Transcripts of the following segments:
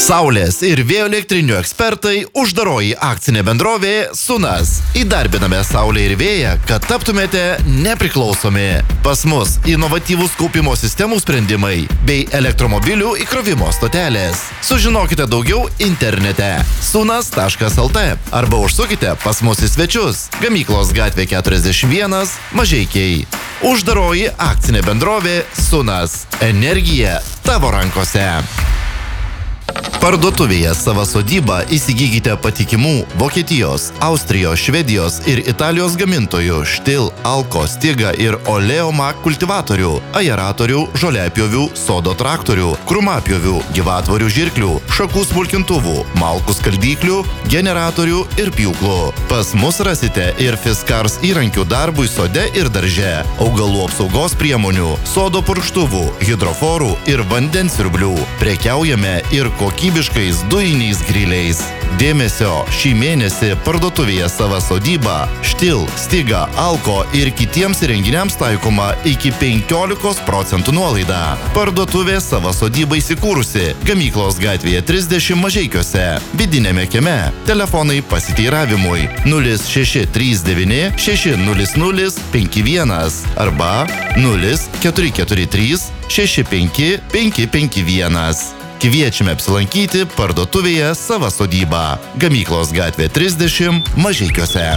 Saulės ir vėjo elektrinių ekspertai, uždaroji akcinė bendrovė Sunas. Įdarbiname Saulę ir vėją, kad taptumėte nepriklausomi. Pas mus inovatyvūs kaupimo sistemų sprendimai bei elektromobilių įkrovimo stotelės. Sužinokite daugiau internete sunas.lt arba užsukite pas mus į svečius. Gamyklos gatvė 41, Mažeikiai. Uždaroji akcinė bendrovė Sunas. Energija tavo rankose. Parduotuvėje Sava sodyba įsigykite patikimų Vokietijos, Austrijos, Švedijos ir Italijos gamintojų Štil, Alko, Stiga ir Oleomak kultivatorių, aeratorių, žoliapjovių, sodo traktorių, krūmapjovių, gyvatvorių žirklių, šakų smulkintuvų, malkų skaldyklių, generatorių ir pjūklų. Pas mus rasite ir Fiskars įrankių darbui sode ir darže, augalų apsaugos priemonių, sodo purkštuvų, hidroforų ir vandens siurblių. Prekiaujame ir kokybiškais dujiniais griliais. Dėmesio, šį mėnesį parduotuvėje Sava sodyba, Štil, Stiga, Alko ir kitiems įrenginiams taikoma iki 15% nuolaida. Parduotuvė Sava sodyba įsikūrusi Gamyklos gatvėje 30 Mažeikiuose, vidinėme kieme. Telefonai pasiteiravimui 0639 600 51 arba 0443 65 551. Kviečiame apsilankyti parduotuvėje Sava sodyba, Gamyklos gatvė 30 Mažeikiuose.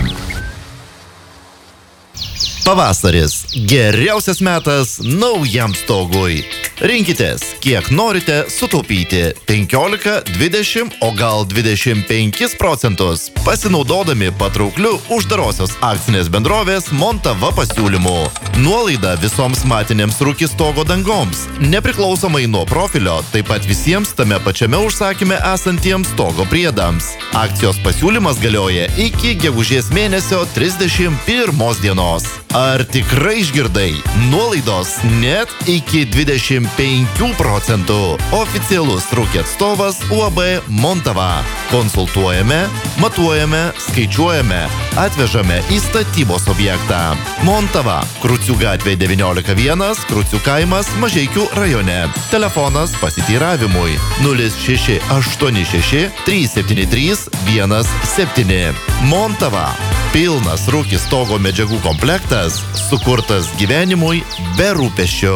Pavasaris – geriausias metas naujam stogui. Rinkitės, kiek norite sutaupyti – 15, 20, o gal 25%, pasinaudodami patraukliu uždarosios akcinės bendrovės Montava pasiūlymu. Nuolaida visoms matinėms rūki stogo dangoms, nepriklausomai nuo profilio, taip pat visiems tame pačiame užsakyme esantiems stogo priedams. Akcijos pasiūlymas galioja iki gegužės mėnesio 31 dienos. Ar tikrai išgirdai? Nuolaidos net iki 25%. Oficialus rūki atstovas UAB Montava. Konsultuojame, matuojame, skaičiuojame, atvežame į statybos objektą. Montava, Krucių gatvė 19.1, Krucių kaimas, Mažeikių rajone. Telefonas pasiteiravimui 0686 373 17. Montava. Pilnas rūki stogo medžiagų komplektas, sukurtas gyvenimui be rūpesčių.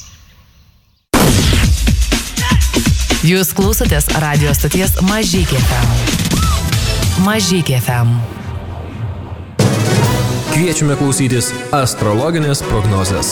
Jūs klausotės radio stoties Mažeikiai FM. Mažeikiai FM. Kviečiame klausytis astrologinės prognozės.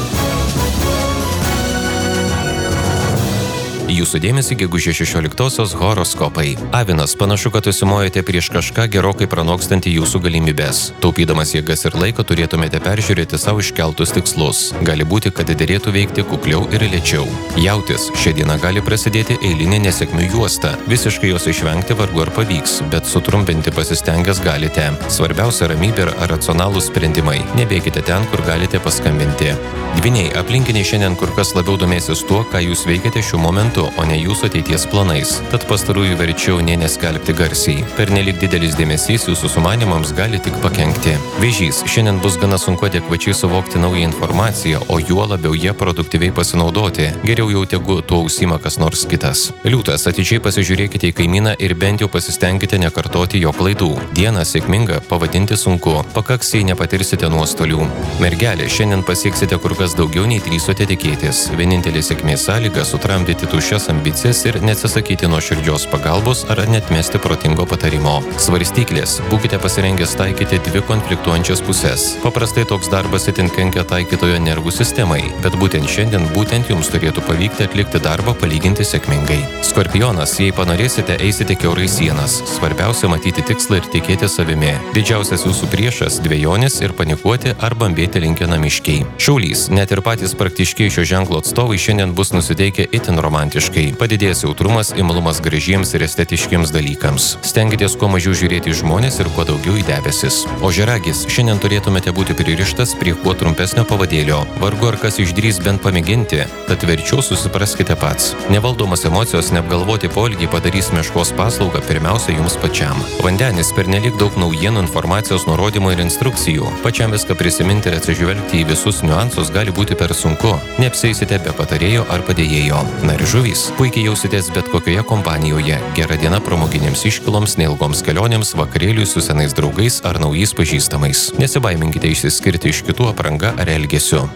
Jūsų dėmesį gegužės 16-osios horoskopai. Avinas, panašu, kad užsimojate prieš kažką gerokai pranokstantį jūsų galimybės. Taupydamas jėgas ir laiką turėtumėte peržiūrėti savo iškeltus tikslus. Gali būti, kad dėrėtų veikti kukliau ir lėčiau. Jautis, šią dieną gali prasidėti eilinė nesėkmių juosta. Visiškai jos išvengti vargu ar pavyks, bet sutrumpinti pasistengęs galite. Svarbiausia ramybė ir racionalūs sprendimai. Nebėkite ten, kur galite paskambinti. Dvyniai, aplinkiniai šiandien kur kas labiau domėsis tuo, ką jūs veikiate šiuo momentu, o ne jūsų ateities planais. Tad pastarųjų verčiau nė neskelbti garsiai. Pernelyg didelis dėmesys jūsų sumanimams gali tik pakenkti. Vėžys, šiandien bus gana sunku adekvačiai suvokti naują informaciją, o juo labiau ją produktyviai pasinaudoti. Geriau jau tegu tuo užsiima kas nors kitas. Liūtas, atidžiai pasižiūrėkite į kaimyną ir bent jau pasistengkite nekartoti jo klaidų. Dieną sėkminga pavadinti sunku, pakaks jei nepatirsite nuostolių. Mergelė, šiandien pasieksite kur kas daugiau nei drįsote tikėtis. Vienintelė sėkmės sąlyga sutramdyti tuščias ambicijas ir neatsisakyti nuoširdžios pagalbos ar netmesti protingo patarimo. Svarstyklės, būkite pasirengęs taikyti dvi konfliktuojančias pusės. Paprastai toks darbas itin kenkia taikytojo nervų sistemai, bet būtent šiandien jums turėtų pavykti atlikti darbą palyginti sėkmingai. Skorpionas, jei panorėsite, eisite kiaurai sienas. Svarbiausia matyti tikslą ir tikėti savimi. Didžiausias jūsų priešas – dvejonės ir panikuoti ar bambėti linkę namiškiai. Šaulys, net ir patys praktiškiai šio ženklo atstovai šiandien bus nusiteikę itin romantiškai. Padidės jautrumas, imlumas gražiems ir estetiškiems dalykams. Stenkitės kuo mažiau žiūrėti į žmonės ir kuo daugiau į debesis. Ožiaragis, šiandien turėtumėte būti pririštas prie kuo trumpesnio pavadėlio. Vargu ar kas išdrys bent pamėginti, tad verčiau susipraskite pats. Nevaldomas emocijos, neapgalvoti poelgiai padarys meškos paslaugą pirmiausia jums pačiam. Vandenis, pernelyg daug naujienų, informacijos, nurodymų ir instrukcijų. Pačiam viską prisiminti ir atsižvelgti į visus niuansus gali būti per sunku. Neapsieisite be patarėjo ar padėjėjo. Na ir žuvys. žuvys. Puikiai jausitės bet kokioje kompanijoje. Gera diena pramoginėms iškiloms, neilgoms kelionėms, vakarėliui su senais draugais ar naujais pažįstamais. Nesibaiminkite išsiskirti iš kitų apranga ar elgesiu.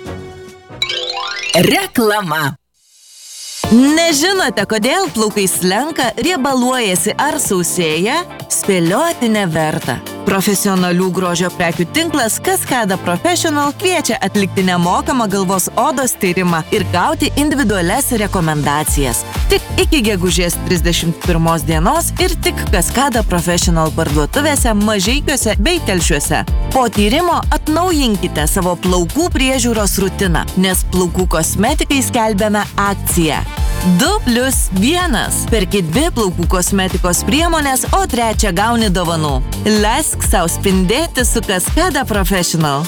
Reklama. Nežinote, kodėl plaukai slenka, riebaluojasi ar sausėja? Spėlioti neverta. Profesionalių grožio prekių tinklas Cascada Professional kviečia atlikti nemokamą galvos odos tyrimą ir gauti individualias rekomendacijas. Tik iki gegužės 31 dienos ir tik Cascada Professional parduotuvėse Mažeikiuose bei Telšiuose. Po tyrimo atnaujinkite savo plaukų priežiūros rutiną, nes plaukų kosmetikai skelbiame akciją. 2+1. Perki 2 plaukų kosmetikos priemonės, o 3 gauni dovanų. Leisk sau spindėti su Cascada Professional.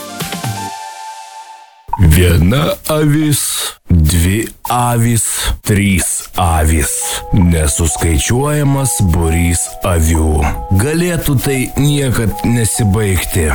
1 avis, 2 avys, 3 avys. Nesuskaičiuojamas būrys avių. Galėtų tai niekad nesibaigti.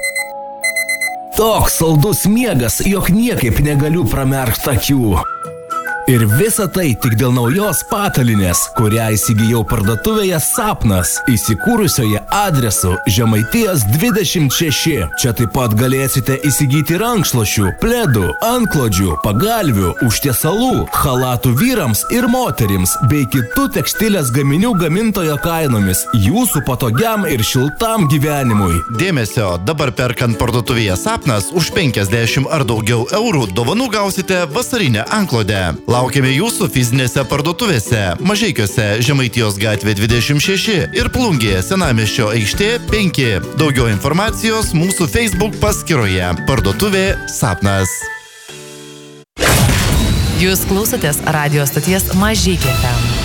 Toks saldus miegas, jog niekaip negaliu pramerkti akių. Ir visa tai tik dėl naujos patalinės, kurią įsigijau parduotuvėje Sapnas, įsikūrusioje adresu Žemaitijos 26. Čia taip pat galėsite įsigyti rankšluosčių, pledų, antklodžių, pagalvių, užtiesalų, chalatų vyrams ir moterims, bei kitų tekstilės gaminių gamintojo kainomis, jūsų patogiam ir šiltam gyvenimui. Dėmesio, dabar perkant parduotuvėje Sapnas už 50 ar daugiau eurų dovanų gausite vasarinę antklodę. Laukiame jūsų fizinėse parduotuvėse Mažeikiuose Žemaitijos gatvė 26 ir Plungėje Senamiesčio aikštė 5. Daugiau informacijos mūsų Facebook paskyroje. Parduotuvė Sapnas. Jūs klausotės radio stoties Mažeikiai FM.